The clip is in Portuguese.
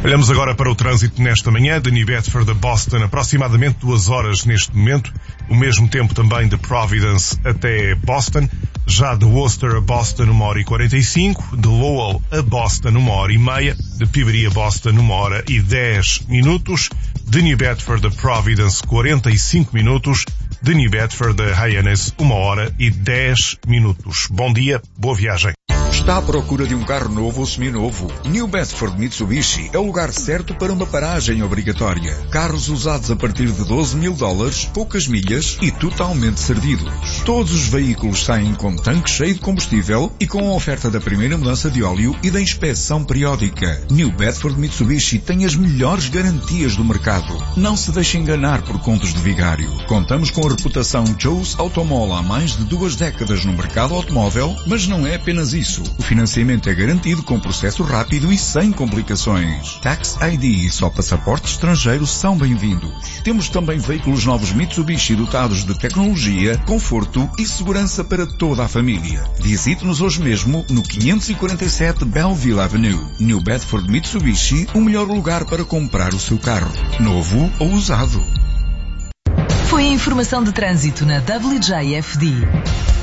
Olhamos agora para o trânsito nesta manhã, de New Bedford a Boston, aproximadamente 2 horas neste momento. O mesmo tempo também de Providence até Boston. Já de Worcester a Boston, 1h45. De Lowell a Boston, 1h30. De Peabody a Boston, 1h10. De New Bedford a Providence, 45 minutos. De New Bedford a Hyannis, 1h10. Bom dia, boa viagem. Está à procura de um carro novo ou seminovo? New Bedford Mitsubishi é o lugar certo para uma paragem obrigatória. Carros usados a partir de $12.000, poucas milhas e totalmente servidos. Todos os veículos saem com tanque cheio de combustível e com a oferta da primeira mudança de óleo e da inspeção periódica. New Bedford Mitsubishi tem as melhores garantias do mercado. Não se deixe enganar por contos de vigário. Contamos com a reputação Joe's Automall há mais de 2 décadas no mercado automóvel, mas não é apenas isso. O financiamento é garantido com processo rápido e sem complicações. Tax ID e só passaporte estrangeiro são bem-vindos. Temos também veículos novos Mitsubishi dotados de tecnologia, conforto e segurança para toda a família. Visite-nos hoje mesmo no 547 Belleville Avenue. New Bedford Mitsubishi, o melhor lugar para comprar o seu carro, novo ou usado. Foi a informação de trânsito na WJFD.